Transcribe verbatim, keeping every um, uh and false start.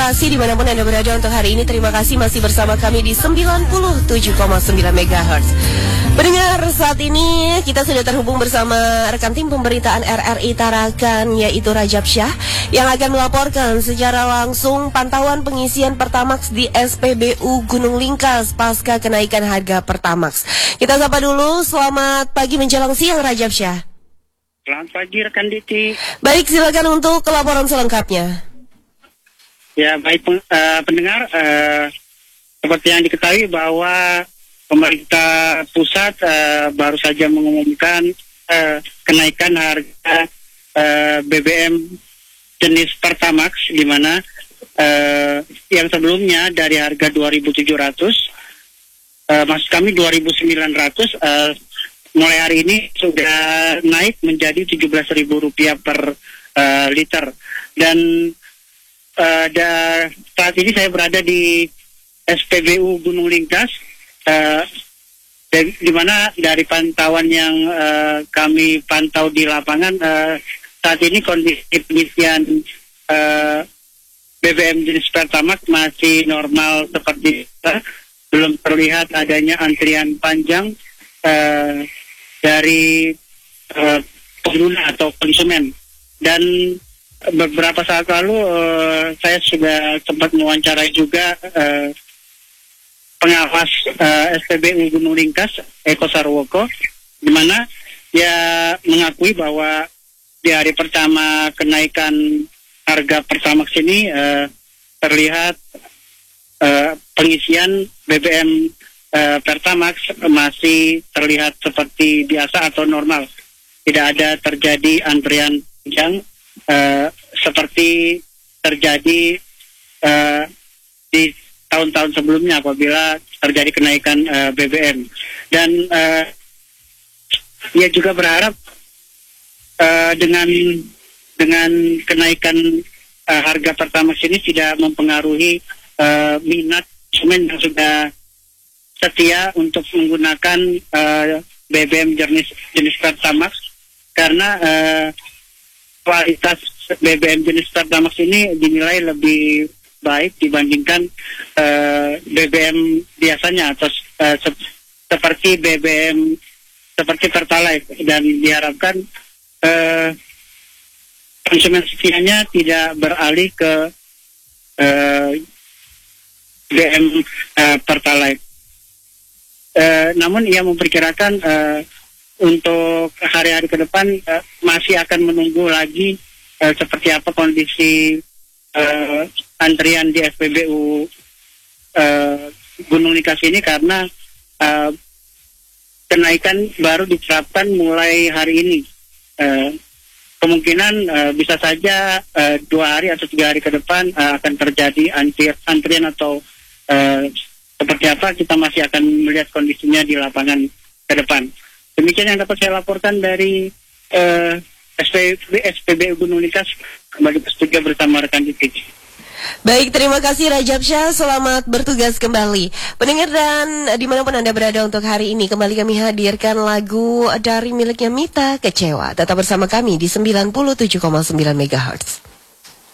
kasih dimanapun Anda berada untuk hari ini. Terima kasih masih bersama kami di sembilan puluh tujuh koma sembilan megahertz. Pendengar, saat ini kita sudah terhubung bersama rekan tim pemberitaan R R I Tarakan, yaitu Rajab Syah, yang akan melaporkan secara langsung pantauan pengisian Pertamax di S P B U Gunung Lingkas pasca kenaikan harga Pertamax. Kita sapa dulu, selamat pagi menjelang siang Rajab Syah. Selamat pagi rekan Diti. Baik, silakan untuk laporan selengkapnya. Ya, baik uh, pendengar, uh, seperti yang diketahui bahwa pemerintah pusat uh, baru saja mengumumkan uh, kenaikan harga uh, B B M jenis Pertamax, di mana uh, yang sebelumnya dari harga dua ribu tujuh ratus, uh, maksud kami dua ribu sembilan ratus, uh, mulai hari ini sudah naik menjadi tujuh belas ribu rupiah per uh, liter. Dan uh, da, saat ini saya berada di S P B U Gunung Lingkas, uh, di, di mana dari pantauan yang uh, kami pantau di lapangan, uh, saat ini kondisi pengisian uh, B B M jenis Pertamax masih normal seperti itu. Belum terlihat adanya antrian panjang uh, dari uh, pengguna atau konsumen. Dan beberapa saat lalu uh, saya sudah sempat mewawancarai juga uh, pengawas uh, S P B U Gunung Lingkas, Eko Sarwoko, di mana dia mengakui bahwa di hari pertama kenaikan harga Pertamax ini uh, terlihat uh, pengisian B B M Uh, Pertamax masih terlihat seperti biasa atau normal. Tidak ada terjadi antrian panjang uh, seperti terjadi uh, di tahun-tahun sebelumnya apabila terjadi kenaikan uh, B B M. Dan uh, ia juga berharap uh, dengan dengan kenaikan uh, harga Pertamax ini tidak mempengaruhi uh, minat konsumen yang sudah setia untuk menggunakan uh, B B M jenis jenis Pertamax, karena uh, kualitas B B M jenis Pertamax ini dinilai lebih baik dibandingkan uh, B B M biasanya atau uh, se- seperti B B M seperti Pertalite, dan diharapkan uh, konsumen setianya tidak beralih ke uh, B B M uh, Pertalite. Uh, namun ia memperkirakan uh, untuk hari-hari ke depan uh, masih akan menunggu lagi uh, seperti apa kondisi uh, antrian di S P B U uh, Gunung Lingkas ini, karena uh, kenaikan baru diterapkan mulai hari ini. Uh, kemungkinan uh, bisa saja uh, dua hari atau tiga hari ke depan uh, akan terjadi antri- antrian atau uh, seperti apa, kita masih akan melihat kondisinya di lapangan ke depan. Demikian yang dapat saya laporkan dari uh, S P B, S P B U Gunung Lingkas. Kembali ke studio bersama rekan Diti. Baik, terima kasih Rajab Syah, selamat bertugas kembali. Pendengar dan dimanapun Anda berada untuk hari ini, kembali kami hadirkan lagu dari miliknya Mita, Kecewa. Tetap bersama kami di sembilan puluh tujuh koma sembilan megahertz.